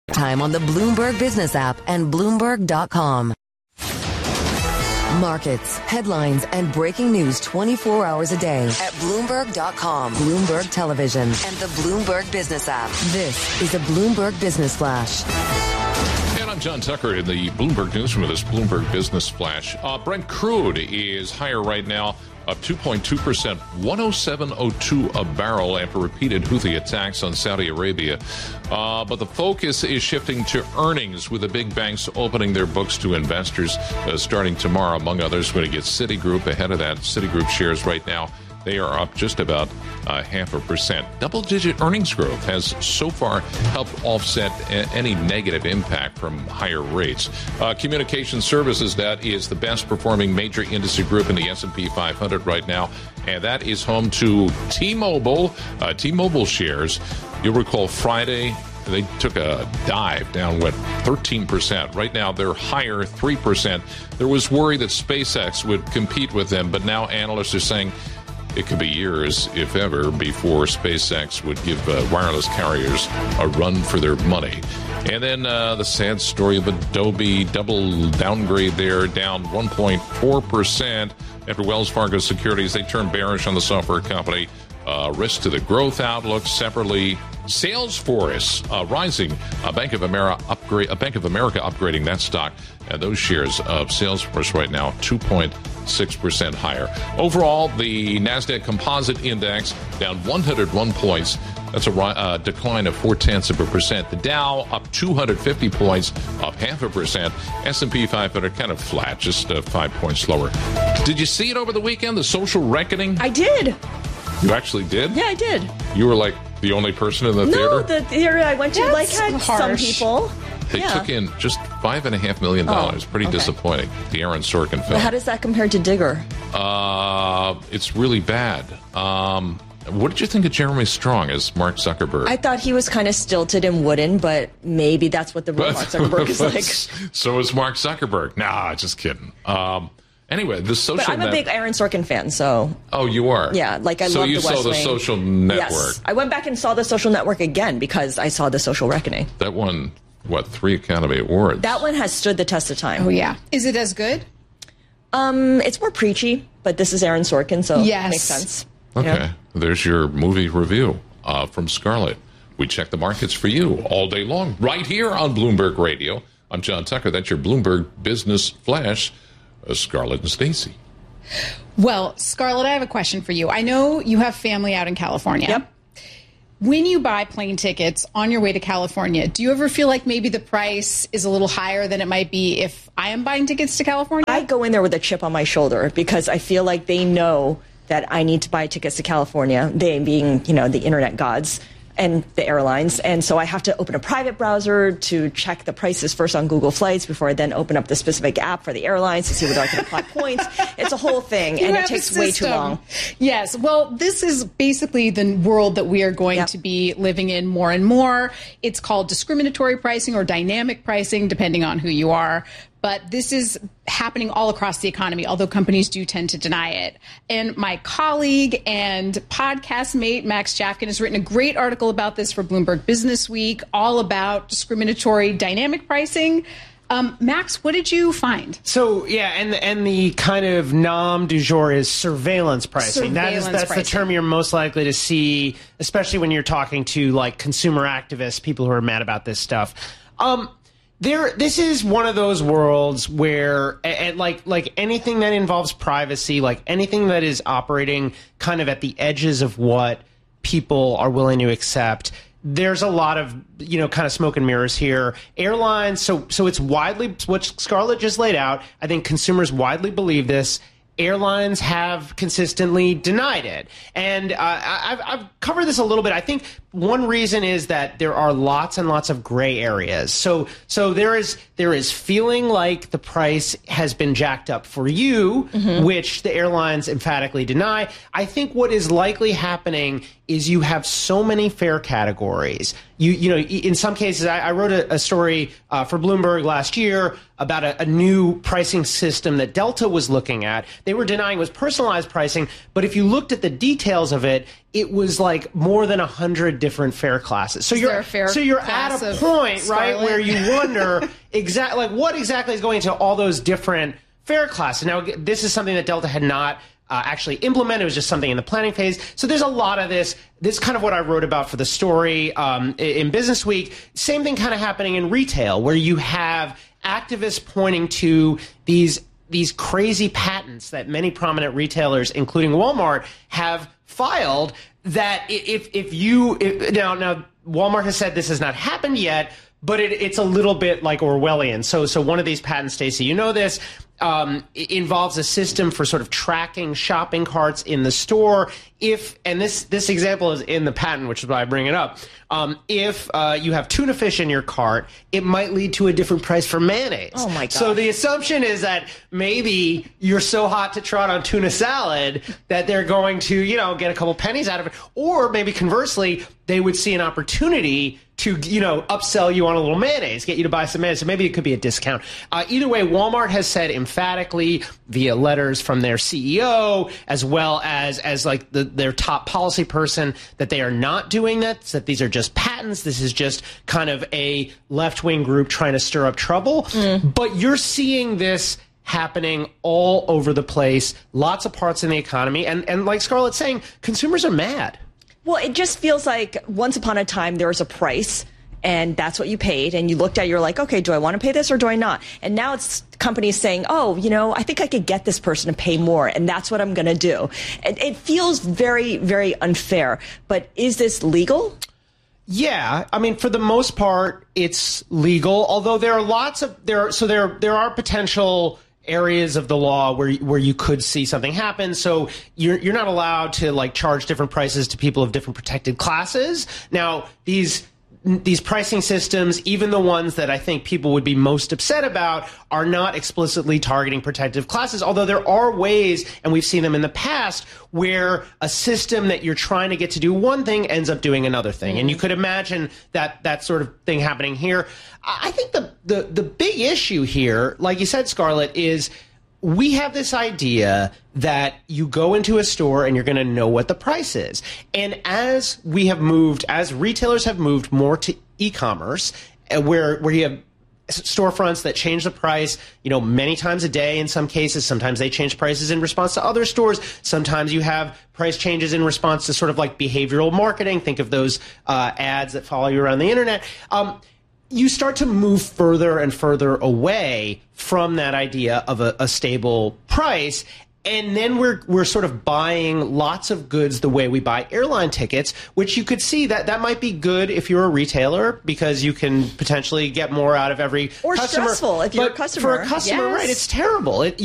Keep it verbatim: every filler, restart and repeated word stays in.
Time on the Bloomberg Business app and Bloomberg dot com. Markets, headlines, and breaking news twenty-four hours a day at Bloomberg dot com, Bloomberg Television, and the Bloomberg Business app. This is a Bloomberg Business Flash. And I'm John Tucker in the Bloomberg Newsroom with this Bloomberg Business Flash. Uh, Brent crude is higher right now, up two point two percent, one oh seven oh two a barrel after repeated Houthi attacks on Saudi Arabia. Uh, but the focus is shifting to earnings, with the big banks opening their books to investors uh, starting tomorrow. Among others, we're going to get Citigroup ahead of that. Citigroup shares right now, they are up just about uh, half a percent. Double-digit earnings growth has so far helped offset a- any negative impact from higher rates. Uh, communication services, that is the best-performing major industry group in the S and P five hundred right now, and that is home to T-Mobile. Uh, T-Mobile shares, you'll recall Friday, they took a dive down, what, thirteen percent. Right now, they're higher, three percent. There was worry that SpaceX would compete with them, but now analysts are saying it could be years, if ever, before SpaceX would give uh, wireless carriers a run for their money. And then uh, the sad story of Adobe, double downgrade there, down one point four percent after Wells Fargo Securities. They turned bearish on the software company. Uh, risk to the growth outlook. Separately, Salesforce uh, rising. Uh, Bank of America upgrade. Uh, Bank of America upgrading that stock. Uh, those shares of Salesforce right now two point six percent higher. Overall, the Nasdaq Composite Index down one hundred one points. That's a uh, decline of four tenths of a percent. The Dow up two hundred fifty points, up half a percent. S and P five hundred kind of flat, just uh, five points lower. Did you see it over the weekend? The social reckoning. I did. You actually did? Yeah, I did. You were like the only person in the no, theater? No, the theater I went to That's like had harsh. some people. They yeah. took in just five and a half million dollars. Oh, Pretty okay. disappointing. The Aaron Sorkin film. But how does that compare to Digger? Uh, it's really bad. Um, what did you think of Jeremy Strong as Mark Zuckerberg? I thought he was kind of stilted and wooden, but maybe that's what the real Mark Zuckerberg is like. So is Mark Zuckerberg. Nah, just kidding. Um, anyway, the social. But I'm a net- big Aaron Sorkin fan, so. Oh, you are. Yeah, like I so love you the West saw the Wing. Social Network. Yes, I went back and saw the Social Network again because I saw the Social Reckoning. That won what, three Academy Awards? That one has stood the test of time. Oh yeah, is it as good? Um, it's more preachy, but this is Aaron Sorkin, so Yes. it makes sense. Okay, Yeah. There's your movie review uh, from Scarlett. We check the markets for you all day long, right here on Bloomberg Radio. I'm John Tucker. That's your Bloomberg Business Flash. Uh, Scarlett and Stacey. Well, Scarlett, I have a question for you. I know you have family out in California. Yep. When you buy plane tickets on your way to California, do you ever feel like maybe the price is a little higher than it might be if I am buying tickets to California? I go in there with a chip on my shoulder because I feel like they know that I need to buy tickets to California, they being, you know, the internet gods and the airlines. And so I have to open a private browser to check the prices first on Google Flights before I then open up the specific app for the airlines to see whether I can apply points. It's a whole thing, You and it have a takes way too system. long. Yes. Well, this is basically the world that we are going Yep. to be living in more and more. It's called discriminatory pricing or dynamic pricing, depending on who you are. But this is happening all across the economy, although companies do tend to deny it. And my colleague and podcast mate, Max Jafkin, has written a great article about this for Bloomberg Business Week, all about discriminatory dynamic pricing. Um, Max, what did you find? So, yeah, and the, and the kind of nom du jour is surveillance pricing. that is Surveillance That's pricing. the term you're most likely to see, especially when you're talking to, like, consumer activists, people who are mad about this stuff. Um, there, this is one of those worlds where, and like, like anything that involves privacy, like anything that is operating kind of at the edges of what people are willing to accept, there's a lot of, you know, kind of smoke and mirrors here. Airlines, so so it's widely, what Scarlett just laid out, I think consumers widely believe this. Airlines have consistently denied it. And uh, I've, I've covered this a little bit. I think one reason is that there are lots and lots of gray areas. So so there is there is feeling like the price has been jacked up for you, mm-hmm. which the airlines emphatically deny. I think what is likely happening is you have so many fare categories. You you know, in some cases, I, I wrote a, a story uh, for Bloomberg last year about a, a new pricing system that Delta was looking at. They were denying it was personalized pricing, but if you looked at the details of it, it was like more than a hundred different fare classes. So is you're fare so you're at a point, Scarlett? right, where you wonder exactly like what exactly is going into all those different fare classes. Now, this is something that Delta had not Uh, actually implemented. It was just something in the planning phase. So there's a lot of this. This is kind of what I wrote about for the story um, in Business Week. Same thing kind of happening in retail, where you have activists pointing to these these crazy patents that many prominent retailers, including Walmart, have filed. That if if you if, now now Walmart has said this has not happened yet, but it, it's a little bit like Orwellian. So so one of these patents, Stacey, you know this. Um, it involves a system for sort of tracking shopping carts in the store. If, and this this example is in the patent, which is why I bring it up. Um, if uh, you have tuna fish in your cart, it might lead to a different price for mayonnaise. Oh my god! So the assumption is that maybe you're so hot to trot on tuna salad that they're going to, you know, get a couple pennies out of it, or maybe conversely, they would see an opportunity to, you know, upsell you on a little mayonnaise, get you to buy some mayonnaise. So maybe it could be a discount. Uh, either way, Walmart has said emphatically via letters from their C E O, as well as as like the, their top policy person, that they are not doing that, that these are just patents. This is just kind of a left-wing group trying to stir up trouble. Mm. But you're seeing this happening all over the place, lots of parts in the economy. And, and like Scarlett's saying, consumers are mad. Well, it just feels like once upon a time there was a price, and that's what you paid, and you looked at it, you're like, okay, do I want to pay this or do I not? And now it's companies saying, oh, you know, I think I could get this person to pay more, and that's what I'm going to do. It, it feels very, very unfair. But is this legal? Yeah, I mean, for the most part, it's legal. Although there are lots of there. Are, so there there are potential areas of the law where where you could see something happen. So you're you're not allowed to like charge different prices to people of different protected classes. Now these these pricing systems, even the ones that I think people would be most upset about, are not explicitly targeting protective classes, although there are ways, and we've seen them in the past, where a system that you're trying to get to do one thing ends up doing another thing. Mm-hmm. And you could imagine that that sort of thing happening here. I think the, the, the big issue here, like you said, Scarlett, is we have this idea that you go into a store and you're going to know what the price is. And as we have moved, as retailers have moved more to e-commerce, where where you have storefronts that change the price, you know, many times a day in some cases. Sometimes they change prices in response to other stores. Sometimes you have price changes in response to sort of like behavioral marketing. Think of those uh, ads that follow you around the internet. Um, you start to move further and further away from that idea of a, a stable price. And then we're we're sort of buying lots of goods the way we buy airline tickets, which you could see that that might be good if you're a retailer because you can potentially get more out of every or customer. stressful if you're but a customer. For a customer, yes. right, it's terrible. It,